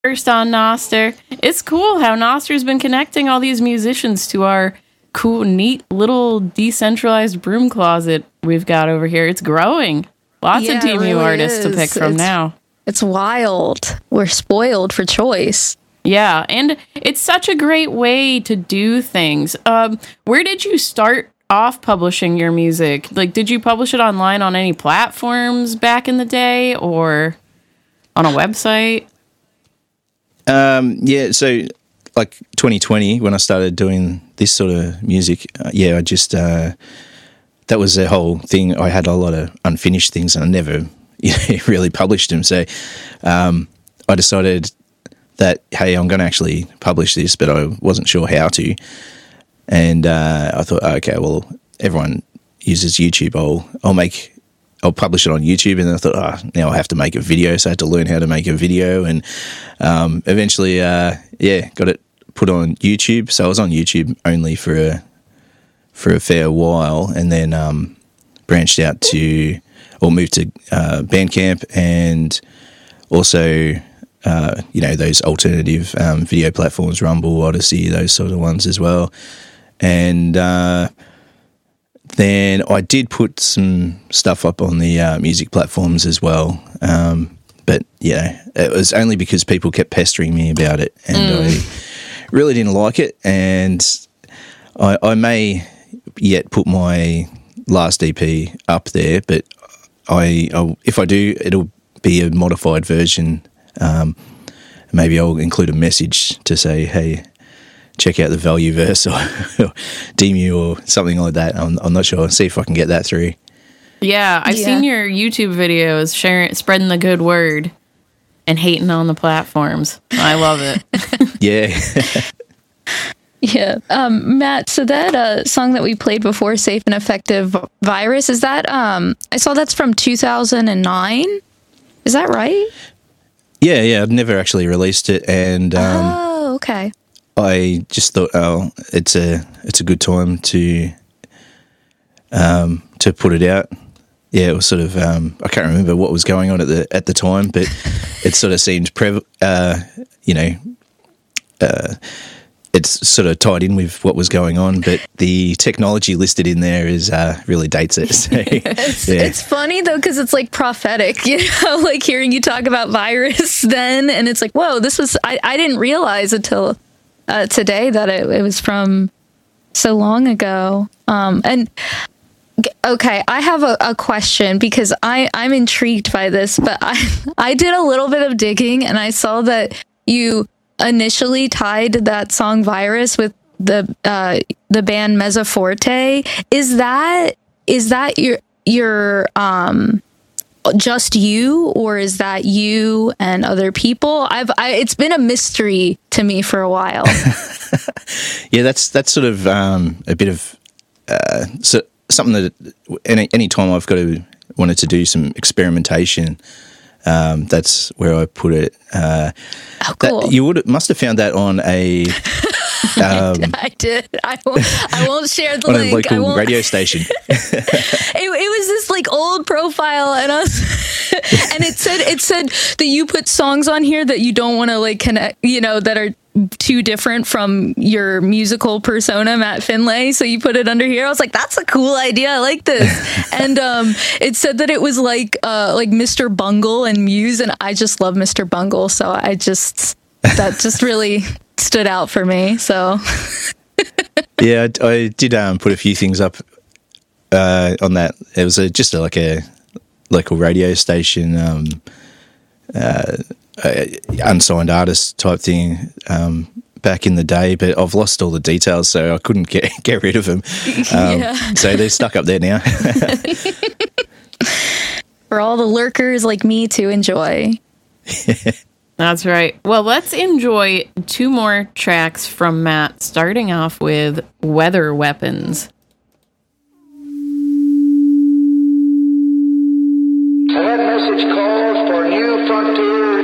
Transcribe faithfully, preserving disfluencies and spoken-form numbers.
first on Nostr. It's cool how Nostr's been connecting all these musicians to our cool, neat little decentralized broom closet we've got over here. It's growing. Lots yeah, of T M U really artists is. to pick from it's, now. It's wild. We're spoiled for choice. Yeah, and it's such a great way to do things. Um, where did you start off publishing your music? Like, did you publish it online on any platforms back in the day or on a website? Um, yeah, so like twenty twenty, when I started doing this sort of music, uh, yeah, I just, uh, that was the whole thing. I had a lot of unfinished things and I never you know, really published them. So um, I decided that, hey, I'm going to actually publish this, but I wasn't sure how to. And uh, I thought, okay, well, everyone uses YouTube. I'll, I'll make, I'll publish it on YouTube. And I thought, oh, now I have to make a video. So I had to learn how to make a video. And um, eventually, uh, yeah, got it put on YouTube. So I was on YouTube only for a, for a fair while, and then um, branched out to, or moved to uh, Bandcamp, and also, uh, you know, those alternative um, video platforms, Rumble, Odyssey, those sort of ones as well. And uh, then I did put some stuff up on the uh, music platforms as well. Um, but, yeah, it was only because people kept pestering me about it, and mm. I really didn't like it. And I, I may yet put my last E P up there, but I, I'll, if I do, it'll be a modified version. Um, maybe I'll include a message to say, hey, check out the value verse or, or D M U or something like that. I'm, I'm not sure. I'll see if I can get that through. Yeah, I've yeah. seen your YouTube videos sharing, spreading the good word and hating on the platforms. I love it. Yeah. Yeah. Um, Matt, so that uh, song that we played before, Safe and Effective Virus, is that, um, I saw that's from two thousand nine. Is that right? Yeah, yeah. I've never actually released it. And um, oh, okay. I just thought, oh, it's a it's a good time to um, to put it out. Yeah, it was sort of um, I can't remember what was going on at the at the time, but it sort of seemed, prev- uh, you know, uh, it's sort of tied in with what was going on. But the technology listed in there is uh, really dates it. So, it's, yeah. it's funny though, because it's like prophetic, you know, like hearing you talk about virus then, and it's like, whoa, this was I, I didn't realize until uh, today that it, it was from so long ago. Um, and okay, I have a, a question because I, I'm intrigued by this, but I, I did a little bit of digging and I saw that you initially tied that song Virus with the uh, the band Mezzoforte. Is that is that your your um just you, or is that you and other people? I've I, it's been a mystery to me for a while. Yeah, that's that's sort of um, a bit of uh, so. Something that any any time I've got to wanted to do some experimentation, um, that's where I put it. Uh, oh, cool! That, you would must have found that on a. Um, I did. I won't, I won't share the on link. a local I won't. radio station. it, it was this like old profile, and I was, and it said it said that you put songs on here that you don't want to like connect, you know, that are too different from your musical persona, Matt Finlay. So you put it under here. I was like, that's a cool idea. I like this. And um, it said that it was like uh, like Mister Bungle and Muse, and I just love Mister Bungle. So I just that just really stood out for me. So yeah, I, I did um, put a few things up uh, on that. It was a, just a, like a local radio station. Um, uh, Uh, unsigned artist type thing um, back in the day, but I've lost all the details, so I couldn't get get rid of them. Um, yeah. So they're stuck up there now. For all the lurkers like me to enjoy. That's right. Well, let's enjoy two more tracks from Matt, starting off with Weather Weapons. So that message called